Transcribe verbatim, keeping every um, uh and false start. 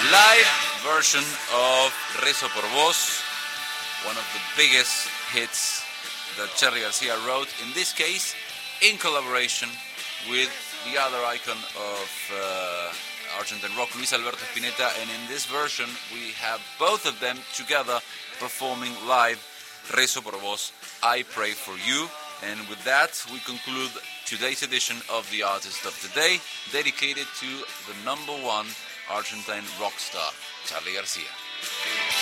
live version of Rezo por Vos, one of the biggest hits that Charly Garcia wrote, in this case in collaboration with the other icon of uh, Argentine rock, Luis Alberto Spinetta, and in this version we have both of them together performing live Rezo por Vos, I Pray for You. And with that we conclude today's edition of The Artist of the Day, dedicated to the number one Argentine rock star, Charly Garcia.